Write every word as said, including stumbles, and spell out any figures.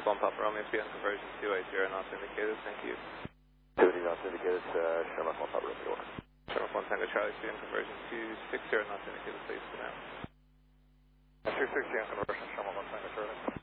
Sherlock one Papa Romeo, C N conversion two eighty knots indicated, thank you. two eighty knots indicated, uh, Sherlock one Papa Romeo. Sherlock one Tango Charlie, C N conversion two sixty knots indicated, please, for now. two sixty on conversion, Sherlock one Tango Charlie.